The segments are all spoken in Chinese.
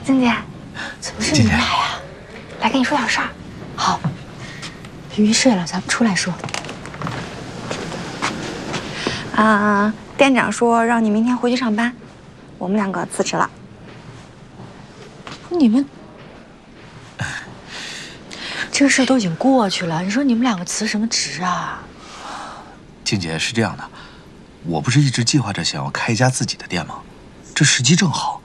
静姐，怎么是你们俩呀？来跟你说点事儿。好，云睡了，咱们出来说。店长说让你明天回去上班，我们两个辞职了。 你们这事都已经过去了，你说你们两个辞什么职啊？ 静姐是这样的，我不是一直计划着想要开一家自己的店吗？这时机正好。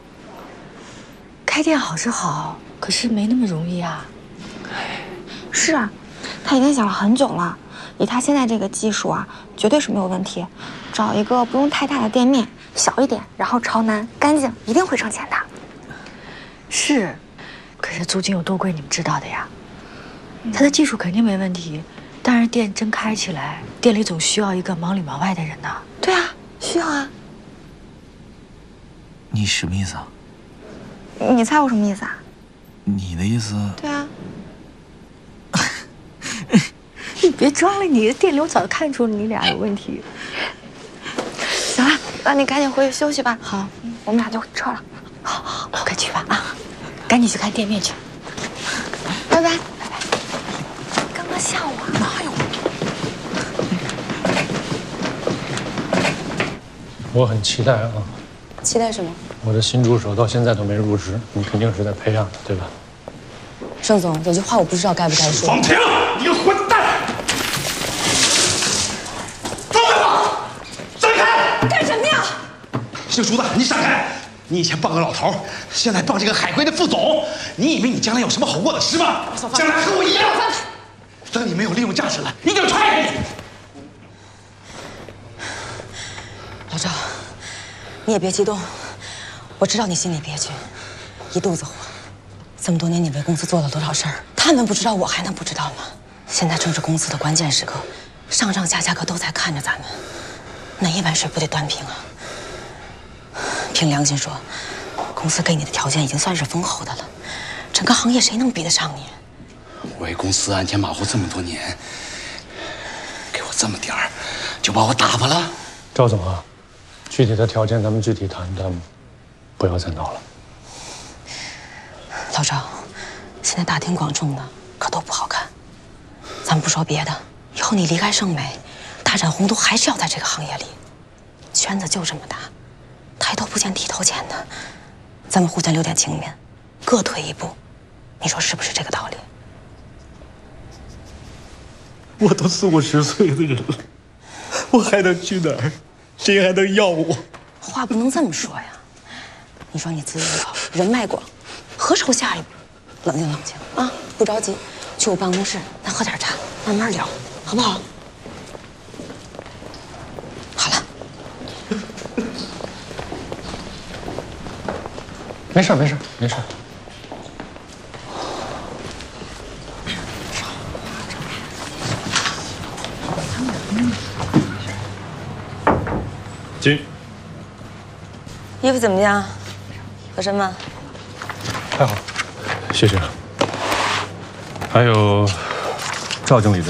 开店好是好，可是没那么容易啊。 是啊，他已经想了很久了。以他现在这个技术啊，绝对是没有问题。找一个不用太大的店面，小一点，然后朝南，干净，一定会挣钱的。 是，可是租金有多贵，你们知道的呀。他的技术肯定没问题，但是店真开起来，店里总需要一个忙里忙外的人呐。 对啊，需要啊。 你什么意思啊？ 你猜我什么意思啊？ 你的意思？ 对啊。 你别装了，你的店里我早就看出你俩有问题。 行了，那你赶紧回去休息吧。 好， 我们俩就撤了。 好，快去吧啊！赶紧去看店面去。 拜拜，拜拜。刚刚吓我。 哪有？ 我很期待啊。 期待什么？ 我的新助手到现在都没入职，你肯定是在培养的，对吧？ 盛总，有句话我不知道该不该说。 方婷，你个混蛋！放开我！闪开！ 干什么呀？ 姓朱的，你闪开！你以前傍个老头，现在傍这个海归的副总，你以为你将来有什么好过的事吗？将来和我一样。等你没有利用价值了，一定踹下去。 老赵，你也别激动，我知道你心里憋屈，一肚子火。这么多年，你为公司做了多少事儿？他们不知道，我还能不知道吗？现在正是公司的关键时刻，上上下下可都在看着咱们，哪一碗水不得端平啊？凭良心说，公司给你的条件已经算是丰厚的了，整个行业谁能比得上你？ 为公司鞍前马后这么多年，给我这么点儿，就把我打发了？ 赵总啊，具体的条件咱们具体谈，但不要再闹了。 老赵，现在大庭广众的可都不好看。咱们不说别的，以后你离开盛美，大展宏图还是要在这个行业里。圈子就这么大，抬头不见低头见的。咱们互相留点情面，各退一步，你说是不是这个道理？ 我都40岁的人了，我还能去哪儿？谁还能要我？ 话不能这么说呀。你说你资历高，人脉广，何愁下一步？冷静冷静啊，不着急，去我办公室，咱喝点茶，慢慢聊，好不好？好了。 没事，没事，没事。进。 衣服怎么样？合身吗？ 还好，谢谢。还有赵经理的